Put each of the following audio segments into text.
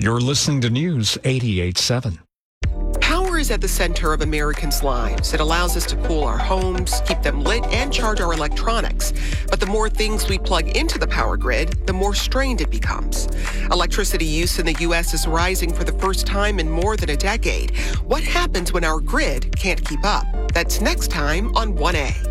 You're listening to News 88.7. Power is at the center of Americans' lives. It allows us to cool our homes, keep them lit, and charge our electronics. But the more things we plug into the power grid, the more strained it becomes. Electricity use in the U.S. is rising for the first time in more than a decade. What happens when our grid can't keep up? That's next time on 1A.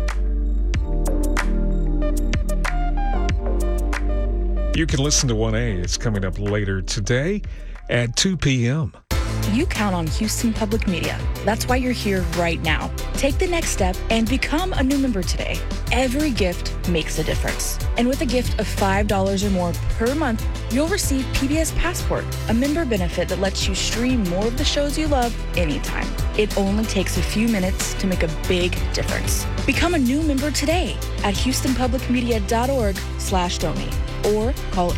You can listen to 1A. It's coming up later today at 2 p.m. You count on Houston Public Media. That's why you're here right now. Take the next step and become a new member today. Every gift makes a difference. And with a gift of $5 or more per month, you'll receive PBS Passport, a member benefit that lets you stream more of the shows you love anytime. It only takes a few minutes to make a big difference. Become a new member today at houstonpublicmedia.org/donate or call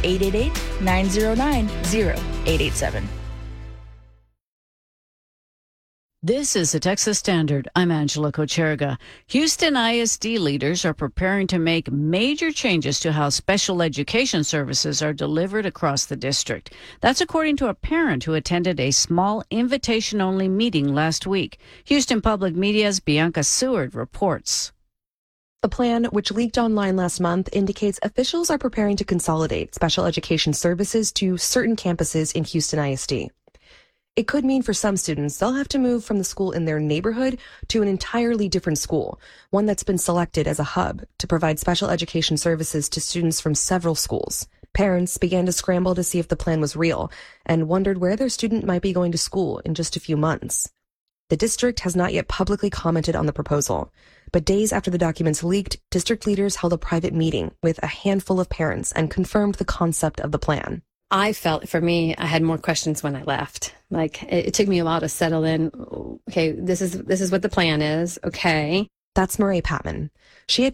888-909-0887. This is the Texas Standard. I'm Angela Kocherga. Houston ISD leaders are preparing to make major changes to how special education services are delivered across the district. That's according to a parent who attended a small invitation-only meeting last week. Houston Public Media's Bianca Seward reports. The plan, which leaked online last month, indicates officials are preparing to consolidate special education services to certain campuses in Houston ISD. It could mean for some students, they'll have to move from the school in their neighborhood to an entirely different school, one that's been selected as a hub to provide special education services to students from several schools. Parents began to scramble to see if the plan was real and wondered where their student might be going to school in just a few months. The district has not yet publicly commented on the proposal, but days after the documents leaked, district leaders held a private meeting with a handful of parents and confirmed the concept of the plan. I felt, for me, I had more questions when I left. Like, it took me a while to settle in. Okay, this is what the plan is. Okay. That's Murray Patman. She